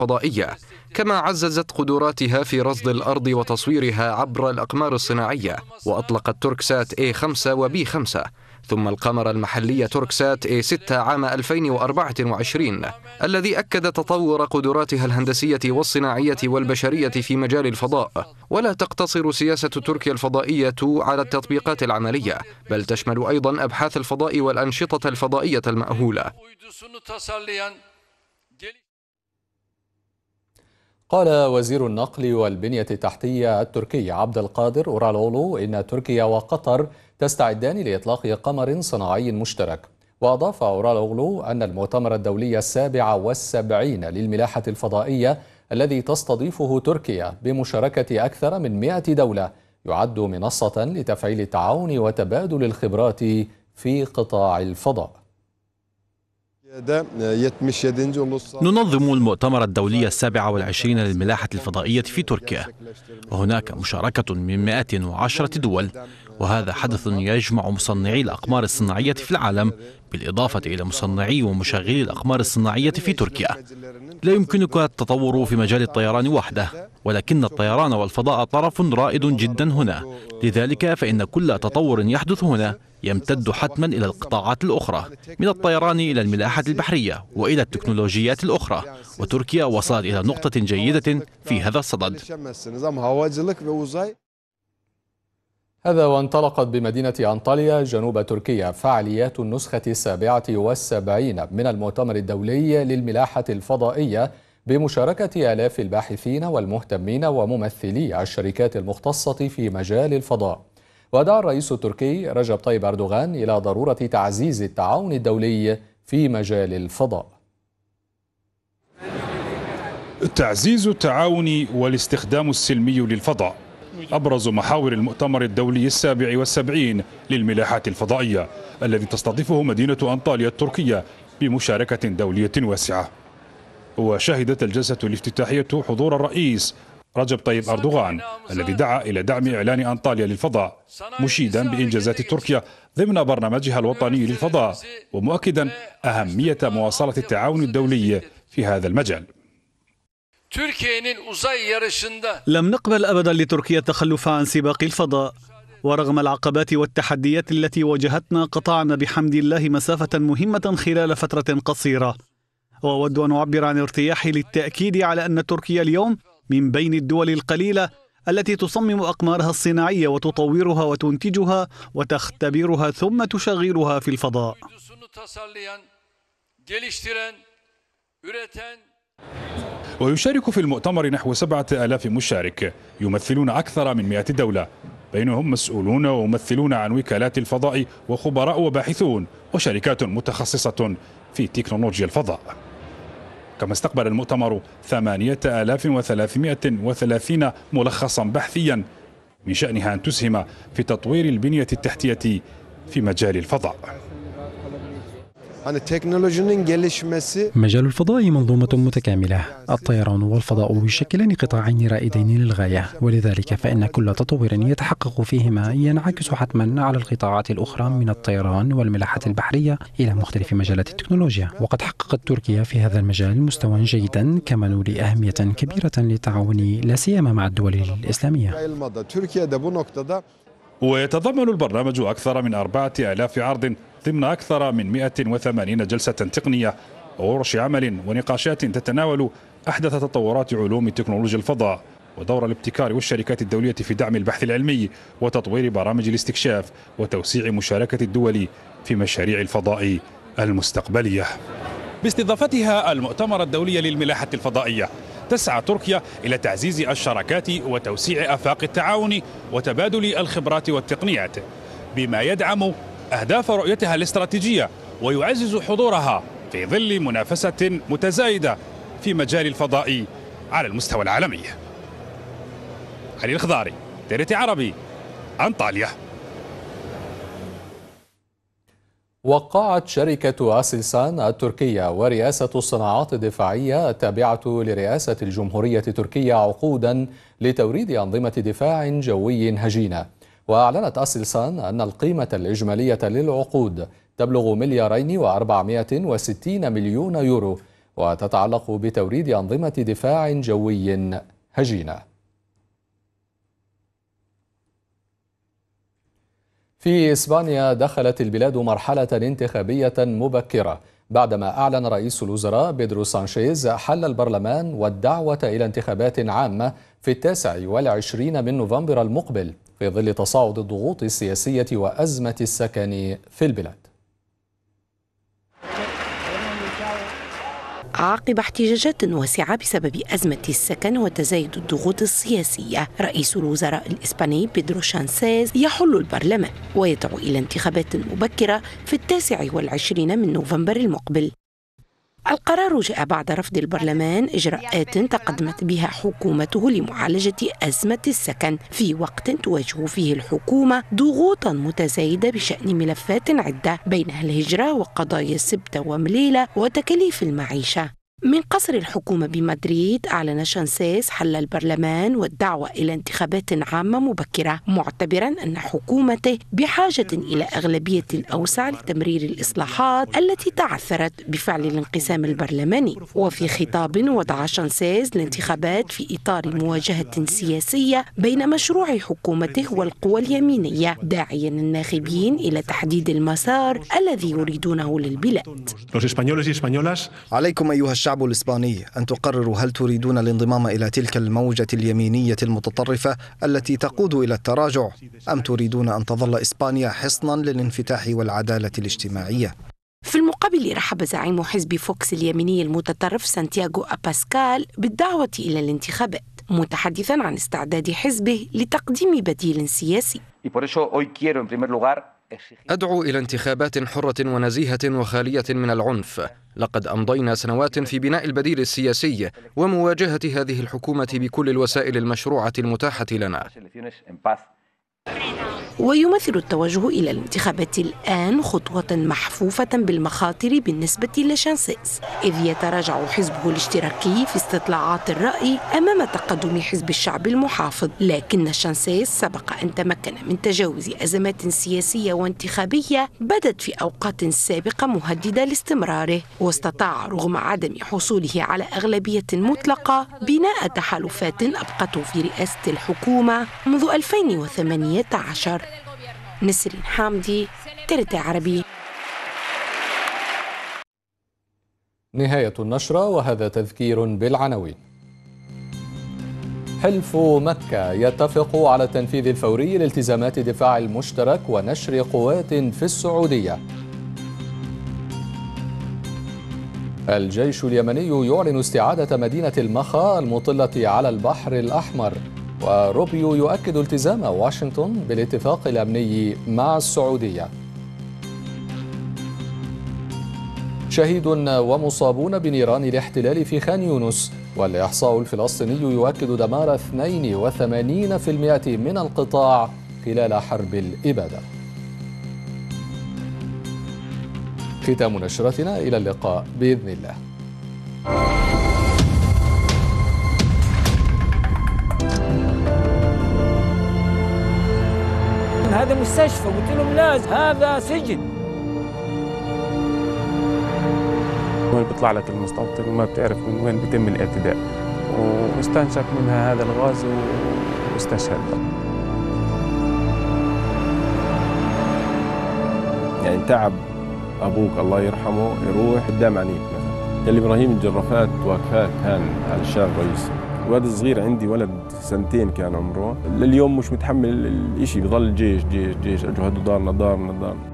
الفضائية، كما عززت قدراتها في رصد الأرض وتصويرها عبر الأقمار الصناعية، وأطلقت توركسات A5 وB5، ثم القمر المحلي توركسات A6 عام 2024 الذي أكد تطور قدراتها الهندسية والصناعية والبشرية في مجال الفضاء. ولا تقتصر سياسة تركيا الفضائية على التطبيقات العملية، بل تشمل أيضا أبحاث الفضاء والأنشطة الفضائية المأهولة. قال وزير النقل والبنية التحتية التركي عبد القادر أورالوغلو إن تركيا وقطر تستعدان لإطلاق قمر صناعي مشترك. وأضاف أورالوغلو أن المؤتمر الدولي 77 للملاحة الفضائية الذي تستضيفه تركيا بمشاركة أكثر من 100 دولة يعد منصة لتفعيل التعاون وتبادل الخبرات في قطاع الفضاء. ننظم المؤتمر الدولي 27 للملاحة الفضائية في تركيا، وهناك مشاركة من 110 دول، وهذا حدث يجمع مصنعي الأقمار الصناعية في العالم بالإضافة إلى مصنعي ومشغلي الأقمار الصناعية في تركيا. لا يمكنك التطور في مجال الطيران وحده، ولكن الطيران والفضاء طرف رائد جدا هنا، لذلك فإن كل تطور يحدث هنا يمتد حتما إلى القطاعات الأخرى، من الطيران إلى الملاحة البحرية وإلى التكنولوجيات الأخرى، وتركيا وصلت إلى نقطة جيدة في هذا الصدد. هذا وانطلقت بمدينة أنطاليا جنوب تركيا فعاليات النسخة 77 من المؤتمر الدولي للملاحة الفضائية بمشاركة آلاف الباحثين والمهتمين وممثلي الشركات المختصة في مجال الفضاء. ودعا الرئيس التركي رجب طيب أردوغان إلى ضرورة تعزيز التعاون الدولي في مجال الفضاء. تعزيز التعاون والاستخدام السلمي للفضاء أبرز محاور المؤتمر الدولي 77 للملاحة الفضائية الذي تستضيفه مدينة أنطاليا التركية بمشاركة دولية واسعة. وشهدت الجلسة الافتتاحية حضور الرئيس رجب طيب أردوغان الذي دعا إلى دعم إعلان أنطاليا للفضاء، مشيدا بإنجازات تركيا ضمن برنامجها الوطني للفضاء، ومؤكدا أهمية مواصلة التعاون الدولي في هذا المجال. لم نقبل أبدا لتركيا التخلف عن سباق الفضاء، ورغم العقبات والتحديات التي واجهتنا قطعنا بحمد الله مسافة مهمة خلال فترة قصيرة. وأود أن أعبر عن ارتياحي للتأكيد على أن تركيا اليوم من بين الدول القليلة التي تصمم أقمارها الصناعية وتطورها وتنتجها وتختبرها ثم تشغلها في الفضاء. ويشارك في المؤتمر نحو 7000 مشارك يمثلون أكثر من 100 دولة، بينهم مسؤولون وممثلون عن وكالات الفضاء وخبراء وباحثون وشركات متخصصة في تكنولوجيا الفضاء. كما استقبل المؤتمر 8330 ملخصا بحثيا من شأنها أن تسهم في تطوير البنية التحتية في مجال الفضاء. مجال الفضاء منظومة متكاملة، الطيران والفضاء يشكلان قطاعين رائدين للغاية، ولذلك فإن كل تطور يتحقق فيهما ينعكس حتما على القطاعات الأخرى من الطيران والملاحة البحرية إلى مختلف مجالات التكنولوجيا. وقد حققت تركيا في هذا المجال مستوى جيدا، كما نولي أهمية كبيرة للتعاون لا سيما مع الدول الإسلامية. ويتضمن البرنامج أكثر من 4000 عرض ضمن أكثر من 180 جلسة تقنية وورش عمل ونقاشات تتناول أحدث تطورات علوم تكنولوجيا الفضاء ودور الابتكار والشركات الدولية في دعم البحث العلمي وتطوير برامج الاستكشاف وتوسيع مشاركة الدول في مشاريع الفضاء المستقبلية. باستضافتها المؤتمر الدولي للملاحة الفضائية، تسعى تركيا إلى تعزيز الشراكات وتوسيع آفاق التعاون وتبادل الخبرات والتقنيات بما يدعم أهداف رؤيتها الاستراتيجية ويعزز حضورها في ظل منافسة متزايدة في مجال الفضاء على المستوى العالمي. علي الخضاري، تيرتي عربي، أنطاليا. وقعت شركة أسلسان التركية ورئاسة الصناعات الدفاعية التابعة لرئاسة الجمهورية التركية عقودا لتوريد أنظمة دفاع جوي هجينة. وأعلنت أسلسان أن القيمة الإجمالية للعقود تبلغ 2,460 مليون يورو، وتتعلق بتوريد أنظمة دفاع جوي هجينة. في إسبانيا دخلت البلاد مرحلة انتخابية مبكرة بعدما أعلن رئيس الوزراء بيدرو سانشيز حل البرلمان والدعوة إلى انتخابات عامة في 29 من نوفمبر المقبل في ظل تصاعد الضغوط السياسية وأزمة السكن في البلاد. عقب احتجاجات واسعة بسبب أزمة السكن وتزايد الضغوط السياسية، رئيس الوزراء الإسباني بيدرو سانشيز يحل البرلمان ويدعو إلى انتخابات مبكرة في 29 من نوفمبر المقبل. القرار جاء بعد رفض البرلمان إجراءات تقدمت بها حكومته لمعالجة أزمة السكن في وقت تواجه فيه الحكومة ضغوطا متزايدة بشأن ملفات عدة بينها الهجرة وقضايا السبت ومليلة وتكاليف المعيشة. من قصر الحكومة بمدريد أعلن سانشيز حل البرلمان والدعوة إلى انتخابات عامة مبكرة، معتبرا أن حكومته بحاجة إلى أغلبية أوسع لتمرير الإصلاحات التي تعثرت بفعل الانقسام البرلماني. وفي خطاب وضع سانشيز الانتخابات في إطار مواجهة سياسية بين مشروع حكومته والقوى اليمينية، داعيا الناخبين إلى تحديد المسار الذي يريدونه للبلاد. عليكم أيها الشعب الإسباني أن تقرروا هل تريدون الانضمام إلى تلك الموجة اليمينية المتطرفة التي تقود إلى التراجع، أم تريدون أن تظل إسبانيا حصنا للانفتاح والعدالة الاجتماعية؟ في المقابل رحب زعيم حزب فوكس اليميني المتطرف سانتياغو أباسكال بالدعوة إلى الانتخابات، متحدثا عن استعداد حزبه لتقديم بديل سياسي. أدعو إلى انتخابات حرة ونزيهة وخالية من العنف. لقد أمضينا سنوات في بناء البديل السياسي ومواجهة هذه الحكومة بكل الوسائل المشروعة المتاحة لنا. ويمثل التوجه إلى الانتخابات الآن خطوة محفوفة بالمخاطر بالنسبة لسانشيز، إذ يتراجع حزبه الاشتراكي في استطلاعات الرأي أمام تقدم حزب الشعب المحافظ. لكن سانشيز سبق أن تمكن من تجاوز أزمات سياسية وانتخابية بدت في أوقات سابقة مهددة لاستمراره، واستطاع رغم عدم حصوله على أغلبية مطلقة بناء تحالفات أبقته في رئاسة الحكومة منذ 2018. نسرين حامدي، ترتي عربي. نهاية النشرة، وهذا تذكير بالعناوين. حلف مكة يتفق على التنفيذ الفوري لالتزامات الدفاع المشترك ونشر قوات في السعودية. الجيش اليمني يعلن استعادة مدينة المخا المطلة على البحر الأحمر. وروبيو يؤكد التزام واشنطن بالاتفاق الأمني مع السعودية. شهيد ومصابون بنيران الاحتلال في خان يونس، والإحصاء الفلسطيني يؤكد دمار 82% من القطاع خلال حرب الإبادة. ختام نشرتنا، إلى اللقاء بإذن الله. هذا مستشفى، قلت لهم لازم، هذا سجن. وين بيطلع لك المستوطن وما بتعرف من وين بيتم الاعتداء، واستنشق منها هذا الغاز واستشهد. يعني تعب ابوك الله يرحمه يروح قدام عينيك مثلا. اللي ابراهيم الجرافات واقفات كان على الشارع الرئيسي. الولد الصغير عندي ولد 2 كان عمره، لليوم مش متحمل الاشي، بضل جيش جيش جيش، اجوا هدوا دارنا دارنا دارنا.